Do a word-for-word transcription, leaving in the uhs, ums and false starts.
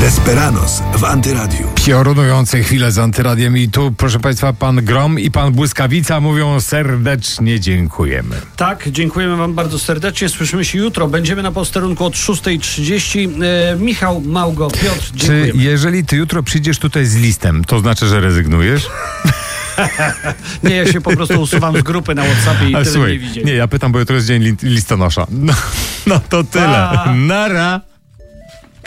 Desperados w Antyradiu. Piorunujące chwile z Antyradiem i tu, proszę Państwa, pan Grom i pan Błyskawica mówią serdecznie dziękujemy. Tak, dziękujemy Wam bardzo serdecznie. Słyszymy się jutro. Będziemy na posterunku od szósta trzydzieści. E, Michał, Małgo, Piotr, dziękujemy. Czy jeżeli ty jutro przyjdziesz tutaj z listem, to znaczy, że rezygnujesz? Nie, ja się po prostu usuwam z grupy na WhatsAppie i A tyle słuchaj, nie widzieli. nie, ja pytam, bo jutro jest dzień li- listonosza. No, no to tyle. Pa. Nara.